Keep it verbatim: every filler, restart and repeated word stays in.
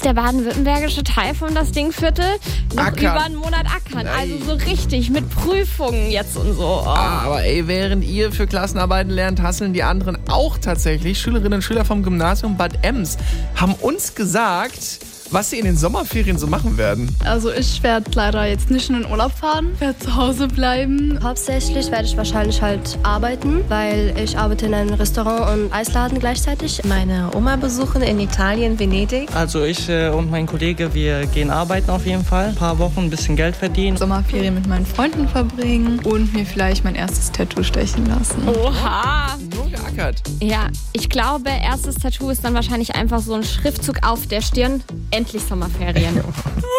ist der baden-württembergische Teil von das Dingviertel noch Ackern. über einen Monat ackern. Also so richtig mit Prüfungen jetzt und so. Oh. Ah, aber ey, während ihr für Klassenarbeiten lernt, hasseln die anderen auch tatsächlich. Schülerinnen und Schüler vom Gymnasium Bad Ems haben uns gesagt, was sie in den Sommerferien so machen werden. Also ich werde leider jetzt nicht in den Urlaub fahren, werde zu Hause bleiben. Hauptsächlich werde ich wahrscheinlich halt arbeiten, weil ich arbeite in einem Restaurant und Eisladen gleichzeitig. Meine Oma besuchen in Italien, Venedig. Also ich äh, und mein Kollege, wir gehen arbeiten auf jeden Fall. Ein paar Wochen ein bisschen Geld verdienen. Sommerferien mit meinen Freunden verbringen und mir vielleicht mein erstes Tattoo stechen lassen. Oha. Nur geackert. Ja, ich glaube, erstes Tattoo ist dann wahrscheinlich einfach so ein Schriftzug auf der Stirn. Endlich Sommerferien.